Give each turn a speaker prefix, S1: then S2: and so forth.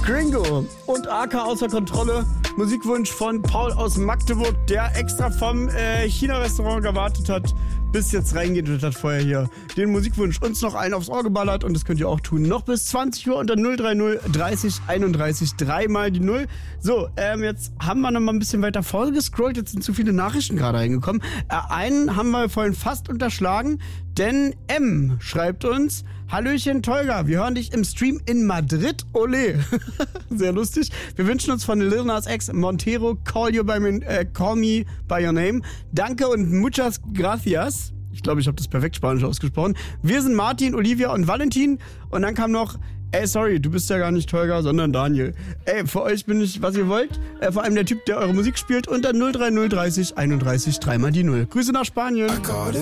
S1: Gringo und AK außer Kontrolle. Musikwunsch von Paul aus Magdeburg, der extra vom China-Restaurant gewartet hat, bis jetzt reingeht und hat vorher hier den Musikwunsch uns noch einen aufs Ohr geballert. Und das könnt ihr auch tun. Noch bis 20 Uhr unter 030 30 31 3 mal die 0. So, jetzt haben wir noch mal ein bisschen weiter vorgescrollt. Jetzt sind zu viele Nachrichten gerade reingekommen. Einen haben wir vorhin fast unterschlagen, denn M schreibt uns: Hallöchen Tolga, wir hören dich im Stream in Madrid. Ole. Sehr lustig. Wir wünschen uns von Lil Nas X Montero Call Me By Your Name. Danke und muchas gracias. Ich glaube, ich habe das perfekt Spanisch ausgesprochen. Wir sind Martin, Olivia und Valentin. Und dann kam noch: Ey, sorry, du bist ja gar nicht Tolga, sondern Daniel. Ey, für euch bin ich, was ihr wollt. Vor allem der Typ, der eure Musik spielt. Unter 030 30 31 3 mal die 0. Grüße nach Spanien.